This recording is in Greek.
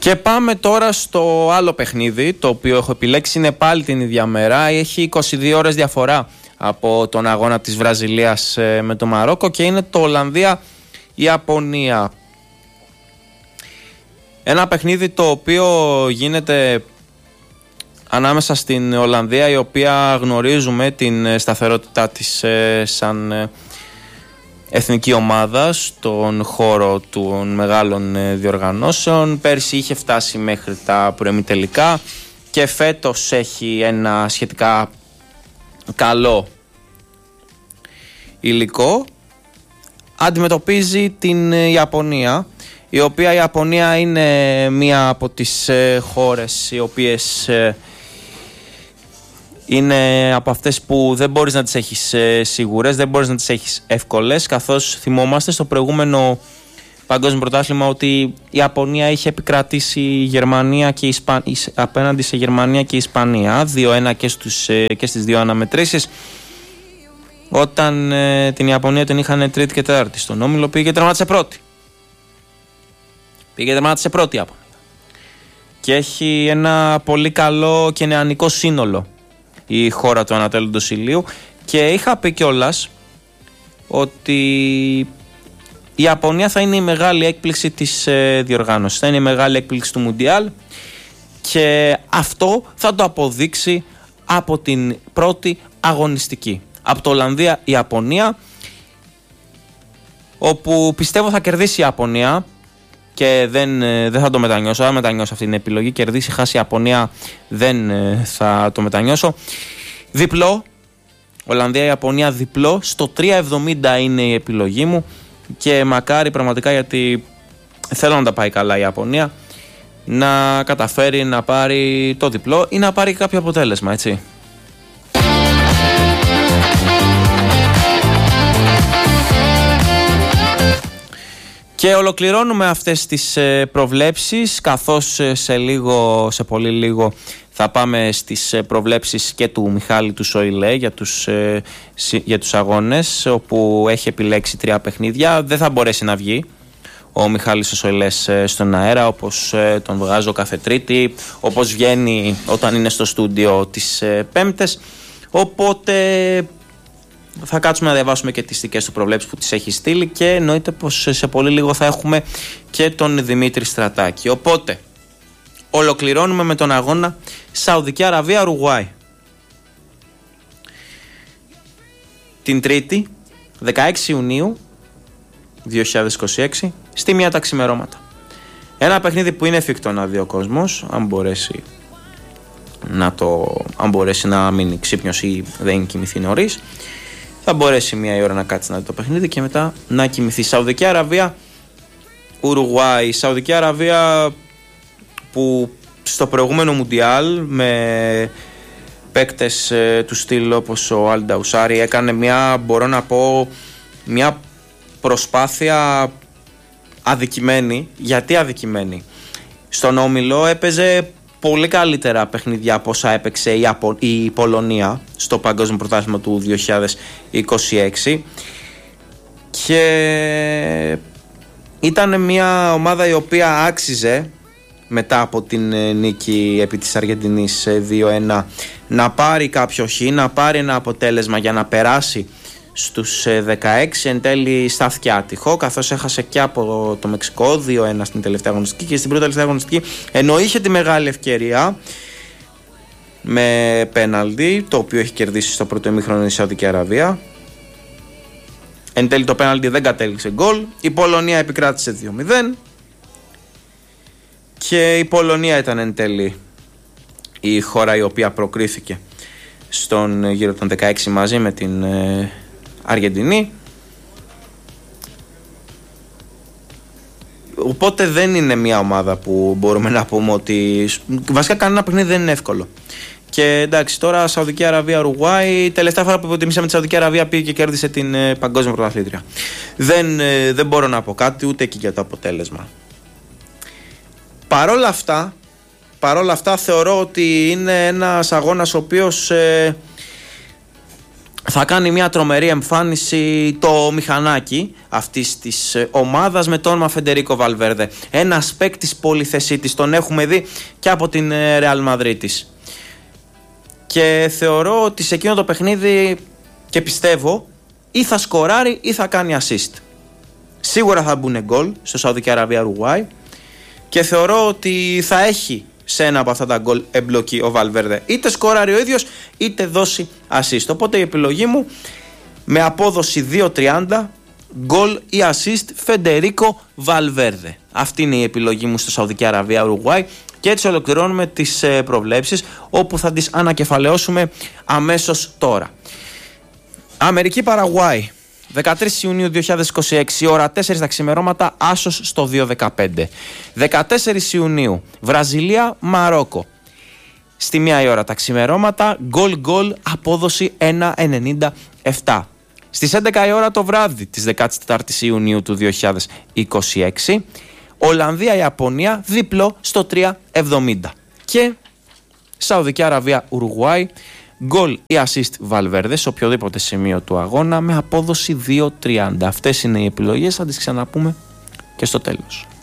Και πάμε τώρα στο άλλο παιχνίδι, το οποίο έχω επιλέξει, είναι πάλι την ίδια μέρα. Έχει 22 ώρες διαφορά από τον αγώνα της Βραζιλίας με το Μαρόκο και είναι το Ολλανδία-Ιαπωνία. Ένα παιχνίδι το οποίο γίνεται ανάμεσα στην Ολλανδία, η οποία γνωρίζουμε την σταθερότητά της σαν εθνική ομάδα στον χώρο των μεγάλων διοργανώσεων. Πέρσι είχε φτάσει μέχρι τα προημιτελικά και φέτος έχει ένα σχετικά καλό υλικό. Αντιμετωπίζει την Ιαπωνία, η οποία η Ιαπωνία είναι μία από τις χώρες οι οποίες είναι από αυτές που δεν μπορείς να τις έχεις σίγουρες, δεν μπορείς να τις έχεις εύκολες, καθώς θυμόμαστε στο προηγούμενο παγκόσμιο πρωτάθλημα ότι η Ιαπωνία είχε επικρατήσει Γερμανία και απέναντι σε Γερμανία και Ισπανία 2-1 και στις δύο αναμετρήσεις. Όταν την Ιαπωνία την είχαν τρίτη και τέταρτη στον όμιλο, πήγε και τερμάτισε πρώτη. Πήγε και τερμάτισε πρώτη η Ιαπωνία. Και έχει ένα πολύ καλό και νεανικό σύνολο η χώρα του Ανατέλλοντος Ηλίου, και είχα πει κιόλας ότι η Ιαπωνία θα είναι η μεγάλη έκπληξη της διοργάνωσης, θα είναι η μεγάλη έκπληξη του Μουντιάλ, και αυτό θα το αποδείξει από την πρώτη αγωνιστική, από το Ολλανδία-Ιαπωνία, όπου πιστεύω θα κερδίσει η Ιαπωνία και δεν θα το μετανιώσω. Δεν θα μετανιώσω αυτή την επιλογή. Κερδίσει, χάσει η Ιαπωνία, δεν θα το μετανιώσω. Διπλό, Ολλανδία-Ιαπωνία διπλό, στο 3,70 είναι η επιλογή μου, και μακάρι πραγματικά, γιατί θέλω να τα πάει καλά η Ιαπωνία, να καταφέρει να πάρει το διπλό ή να πάρει κάποιο αποτέλεσμα, έτσι. Και ολοκληρώνουμε αυτές τις προβλέψεις, καθώς σε πολύ λίγο θα πάμε στις προβλέψεις και του Μιχάλη του Σοηλέ για τους αγώνες, όπου έχει επιλέξει 3 παιχνίδια. Δεν θα μπορέσει να βγει ο Μιχάλης ο Σοηλές στον αέρα, όπως τον βγάζω κάθε Τρίτη, όπως βγαίνει όταν είναι στο στούντιο τις Πέμπτες. Οπότε θα κάτσουμε να διαβάσουμε και τις δικές του προβλέψεις που τις έχει στείλει, και εννοείται πως σε πολύ λίγο θα έχουμε και τον Δημήτρη Στρατάκη. Οπότε ολοκληρώνουμε με τον αγώνα Σαουδική Αραβία-Ουρουγουάη. Την Τρίτη 16 Ιουνίου 2026 στη 1 τα ξημερώματα. Ένα παιχνίδι που είναι εφικτό να δει ο κόσμος, αν μπορέσει να μείνει ξύπνιος ή δεν κοιμηθεί νωρίς. Θα μπορέσει 1 η ώρα να κάτσει να δει το παιχνίδι και μετά να κοιμηθεί. Σαουδική Αραβία, Ουρουγουάη. Σαουδική Αραβία που στο προηγούμενο Μουντιάλ με παίκτες του στυλ όπως ο Αλ Νταουσάρι έκανε μια προσπάθεια αδικημένη. Γιατί αδικημένη? Στον όμιλο έπαιζε πολύ καλύτερα παιχνίδια από όσα έπαιξε η Πολωνία στο παγκόσμιο πρωτάθλημα του 2026, και ήταν μια ομάδα η οποία άξιζε μετά από την νίκη επί της Αργεντινής 2-1 να πάρει κάποιο χ, να πάρει ένα αποτέλεσμα για να περάσει στους 16. Εν τέλει στάθηκε άτυχο, καθώς έχασε και από το Μεξικό 2-1 στην τελευταία αγωνιστική, και στην πρώτη τελευταία αγωνιστική, ενώ είχε τη μεγάλη ευκαιρία με πέναλτι, το οποίο έχει κερδίσει στο πρώτο ημίχρονο η Σαουδική Αραβία, εν τέλει το πέναλτι δεν κατέληξε γκολ. Η Πολωνία επικράτησε 2-0 και η Πολωνία ήταν εν τέλει η χώρα η οποία προκρίθηκε στον γύρο των 16 μαζί με την Αργεντινή. Οπότε δεν είναι μια ομάδα που μπορούμε να πούμε ότι βασικά κανένα παιχνίδι δεν είναι εύκολο. Και εντάξει, τώρα Σαουδική Αραβία, Ουρουγουάη. Τελευταία φορά που υποτιμήσαμε τη Σαουδική Αραβία πήγε και κέρδισε την παγκόσμια πρωταθλήτρια. Δεν μπορώ να πω κάτι ούτε εκεί για το αποτέλεσμα. Παρόλα αυτά θεωρώ ότι είναι ένας αγώνας ο οποίος θα κάνει μια τρομερή εμφάνιση το μηχανάκι αυτής της ομάδας με το όνομα Φεντερίκο Βαλβέρδε. Ένας παίκτης πολυθεσίτης, τον έχουμε δει και από την Ρεάλ Μαδρίτης. Και θεωρώ ότι σε εκείνο το παιχνίδι, και πιστεύω, ή θα σκοράρει ή θα κάνει assist. Σίγουρα θα μπουν γκολ στο Σαουδική Αραβία Ουρουγουάη και θεωρώ ότι θα έχει σε ένα από αυτά τα γκολ εμπλοκή ο Βαλβέρδε. Είτε σκοράρει ο ίδιος είτε δώσει assist. Οπότε η επιλογή μου με απόδοση 2.30 γκολ ή assist Φεντερίκο Βαλβέρδε. Αυτή είναι η επιλογή μου στο Σαουδική Αραβία Ουρουγουάη. Και έτσι ολοκληρώνουμε τις προβλέψεις, όπου θα τις ανακεφαλαιώσουμε αμέσως τώρα. Αμερική Παραγουάη, 13 Ιουνίου 2026, ώρα 4 τα ξημερώματα, άσος στο 2.15. 14 Ιουνίου, Βραζιλία Μαρόκο, στη 1 η ώρα τα ξημερώματα, γκολ, απόδοση 1.97. Στις 11 η ώρα το βράδυ της 14ης Ιουνίου του 2026, Ολλανδία-Ιαπωνία, διπλό στο 3.70. Και Σαουδική Αραβία Ουρουγουάη, γκολ ή assist Βαλβέρδε σε οποιοδήποτε σημείο του αγώνα με απόδοση 2.30. Αυτές είναι οι επιλογές, θα τις ξαναπούμε και στο τέλος.